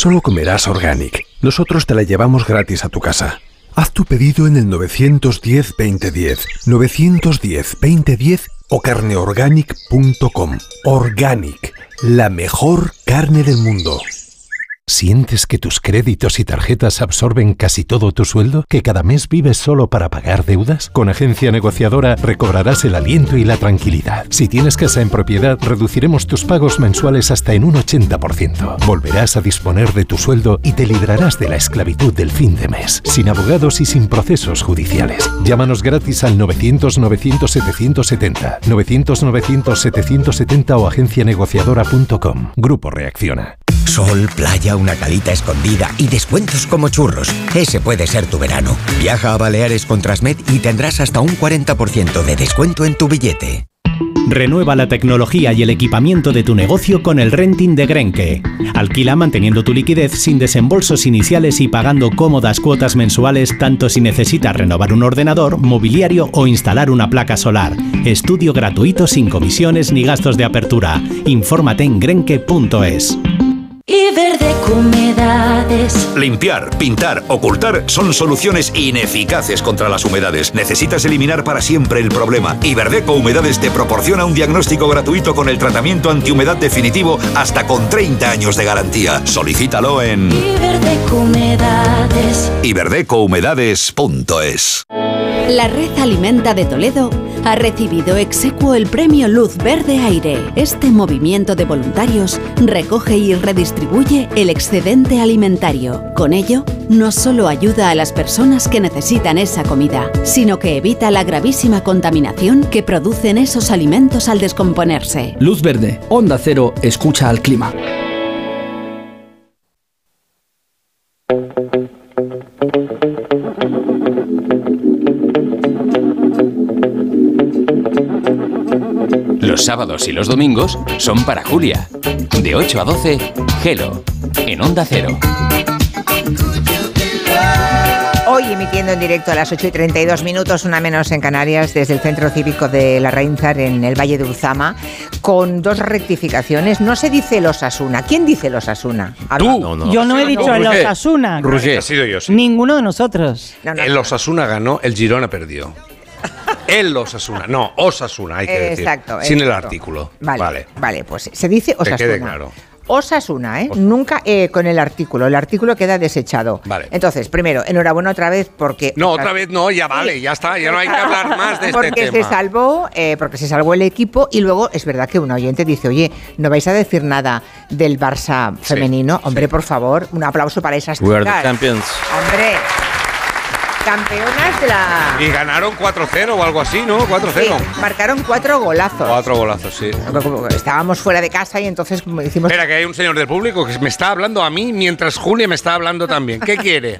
solo comerás Organic. Nosotros te la llevamos gratis a tu casa. Haz tu pedido en el 910-2010, 910-2010 o carneorganic.com. Organic, la mejor carne del mundo. ¿Sientes que tus créditos y tarjetas absorben casi todo tu sueldo? ¿Que cada mes vives solo para pagar deudas? Con Agencia Negociadora recobrarás el aliento y la tranquilidad. Si tienes casa en propiedad, reduciremos tus pagos mensuales hasta en un 80%. Volverás a disponer de tu sueldo y te librarás de la esclavitud del fin de mes, sin abogados y sin procesos judiciales. Llámanos gratis al 900-900-770, 900-900-770 o agencianegociadora.com. Grupo Reacciona. Sol, playa, una calita escondida y descuentos como churros. Ese puede ser tu verano. Viaja a Baleares con Transmed y tendrás hasta un 40% de descuento en tu billete. Renueva la tecnología y el equipamiento de tu negocio con el renting de Grenke. Alquila manteniendo tu liquidez sin desembolsos iniciales y pagando cómodas cuotas mensuales tanto si necesitas renovar un ordenador, mobiliario o instalar una placa solar. Estudio gratuito sin comisiones ni gastos de apertura. Infórmate en grenke.es. Iberdeco Humedades. Limpiar, pintar, ocultar son soluciones ineficaces contra las humedades. Necesitas eliminar para siempre el problema. Iberdeco Humedades te proporciona un diagnóstico gratuito con el tratamiento antihumedad definitivo hasta con 30 años de garantía. Solicítalo en Iberdeco Humedades. iberdecohumedades.es. La Red Alimenta de Toledo ha recibido ex aequo el premio Luz Verde Aire. Este movimiento de voluntarios recoge y redistribuye el excedente alimentario. Con ello, no solo ayuda a las personas que necesitan esa comida, sino que evita la gravísima contaminación que producen esos alimentos al descomponerse. Luz Verde, Onda Cero, escucha al clima. Los sábados y los domingos son para Julia. De 8 a 12, Gelo, en Onda Cero. Hoy emitiendo en directo a las 8:32, una menos en Canarias, desde el Centro Cívico de Larraínzar, en el Valle de Uzama, con 2 rectificaciones. No se dice el Osasuna. ¿Quién dice el Osasuna? Tú. No. Yo no he dicho el Osasuna. Roger. Ha sido yo, sí. Ninguno de nosotros. El Osasuna ganó, el Girona perdió. El Osasuna, no, Osasuna, hay que decir. Exacto. Sin el artículo. Vale, pues se dice Osasuna. Que quede claro. Osasuna, nunca con el artículo. El artículo queda desechado. Vale. Entonces, primero, enhorabuena otra vez porque... No, otra vez no, ya vale, ya está, ya no hay que hablar más de este tema. Porque se salvó el equipo y luego es verdad que un oyente dice, oye, ¿no vais a decir nada del Barça femenino? Hombre, por favor, un aplauso para esas chicas. We are the champions. Hombre... Campeonas de la... Y ganaron 4-0 o algo así, ¿no? 4-0. Sí, marcaron 4 golazos. 4 golazos, sí. Estábamos fuera de casa y entonces hicimos... Espera, que hay un señor del público que me está hablando a mí mientras Julia me está hablando también. ¿Qué quiere?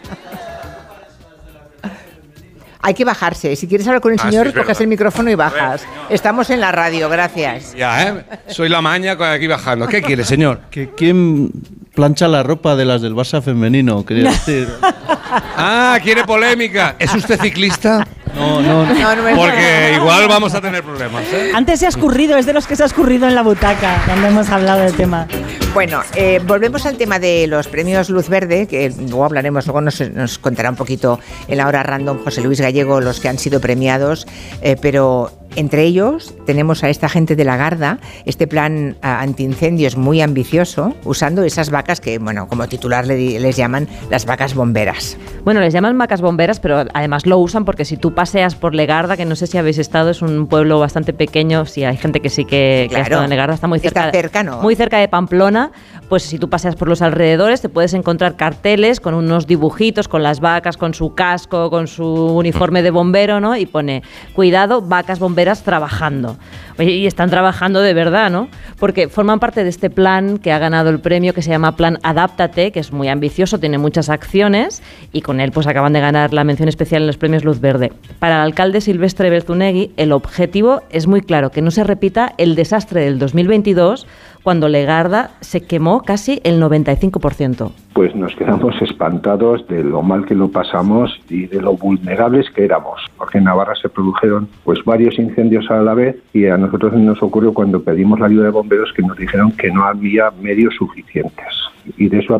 Hay que bajarse. Si quieres hablar con el señor, coges el micrófono y bajas. Estamos en la radio, gracias. Ya, soy la maña aquí bajando. ¿Qué quiere, señor? ¿Quién plancha la ropa de las del Barça femenino? Quería decir. Quiere polémica. ¿Es usted ciclista? No. Porque igual vamos a tener problemas, ¿eh? Antes se ha escurrido, es de los que se ha escurrido en la butaca cuando hemos hablado del tema. Bueno, volvemos al tema de los premios Luz Verde, que luego hablaremos, luego nos contará un poquito en la hora random José Luis Gallego los que han sido premiados, pero entre ellos tenemos a esta gente de la Garda, este plan antiincendios muy ambicioso, usando esas vacas que, bueno, como titular les llaman las vacas bomberas. Bueno, les llaman vacas bomberas, pero además lo usan porque si tú paseas por Legarda, que no sé si habéis estado, es un pueblo bastante pequeño, si hay gente que sí que ha estado en Legarda, está muy cerca, muy cerca de Pamplona, pues si tú paseas por los alrededores te puedes encontrar carteles con unos dibujitos, con las vacas, con su casco, con su uniforme de bombero, ¿no? Y pone, cuidado, vacas bomberas trabajando. Oye, y están trabajando de verdad, ¿no? Porque forman parte de este plan que ha ganado el premio, que se llama Plan Adáptate, que es muy ambicioso, tiene muchas acciones y con él pues acaban de ganar la mención especial en los premios Luz Verde. Para el alcalde Silvestre Belzunegui, el objetivo es muy claro, que no se repita el desastre del 2022, cuando Legarda se quemó casi el 95%. Pues nos quedamos espantados de lo mal que lo pasamos y de lo vulnerables que éramos, porque en Navarra se produjeron pues varios incendios a la vez y a nosotros nos ocurrió cuando pedimos la ayuda de bomberos que nos dijeron que no había medios suficientes y de eso